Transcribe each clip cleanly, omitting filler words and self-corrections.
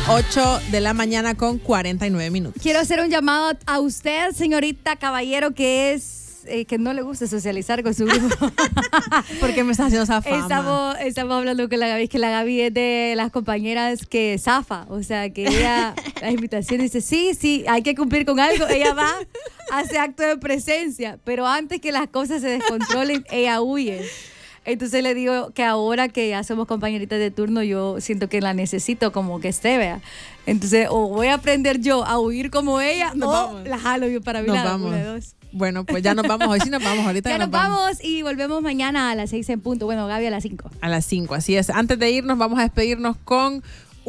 8 de la mañana con 49 minutos. Quiero hacer un llamado a usted, señorita caballero, que no le gusta socializar con su grupo. Porque me está haciendo esa fama. Estamos hablando con la Gaby, que la Gaby es de las compañeras que zafa. O sea, que ella, la invitación dice, sí, hay que cumplir con algo. Ella va, hace acto de presencia. Pero antes que las cosas se descontrolen, ella huye. Entonces le digo que ahora que ya somos compañeritas de turno, yo siento que la necesito como que esté, vea. Entonces, o voy a aprender yo a huir como ella, la jalo yo para mi lado. Una de dos. Bueno, pues ya nos vamos. Hoy sí nos vamos. Ahorita ya nos vamos y volvemos mañana a las 6 en punto. Bueno, Gaby, a las 5. A las 5, así es. Antes de irnos, vamos a despedirnos con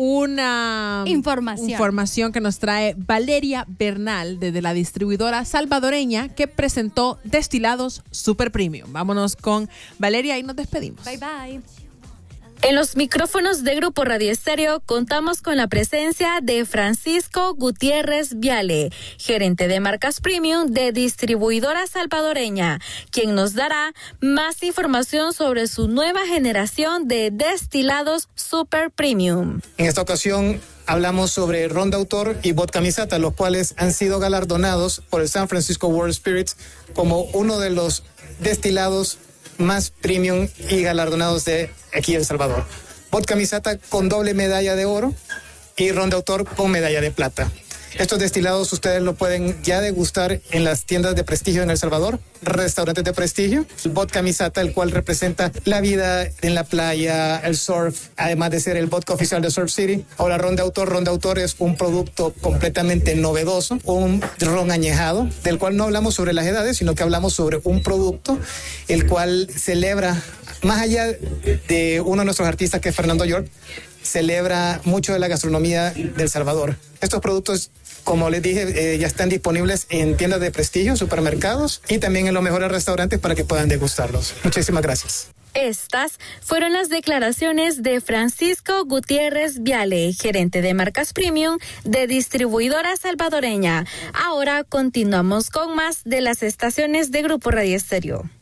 una información que nos trae Valeria Bernal desde la distribuidora salvadoreña que presentó destilados Super Premium. Vámonos con Valeria y nos despedimos. Bye, bye. En los micrófonos de Grupo Radio Estéreo contamos con la presencia de Francisco Gutiérrez Viale, gerente de marcas premium de distribuidora salvadoreña, quien nos dará más información sobre su nueva generación de destilados Super Premium. En esta ocasión hablamos sobre ron de autor y vodka misata, los cuales han sido galardonados por el San Francisco World Spirits como uno de los destilados más premium y galardonados de aquí en El Salvador. Vodka misata con doble medalla de oro y ron de autor con medalla de plata. Estos destilados ustedes lo pueden ya degustar en las tiendas de prestigio en El Salvador, restaurantes de prestigio. El vodka misata, el cual representa la vida en la playa, el surf, además de ser el vodka oficial de Surf City. Ahora ron de autor es un producto completamente novedoso, un ron añejado, del cual no hablamos sobre las edades, sino que hablamos sobre un producto el cual celebra, más allá de uno de nuestros artistas que es Fernando York, celebra mucho de la gastronomía del Salvador. Estos productos, como les dije, ya están disponibles en tiendas de prestigio, supermercados y también en los mejores restaurantes para que puedan degustarlos. Muchísimas gracias. Estas fueron las declaraciones de Francisco Gutiérrez Viale, gerente de marcas premium de distribuidora salvadoreña. Ahora continuamos con más de las estaciones de Grupo Radio Estéreo.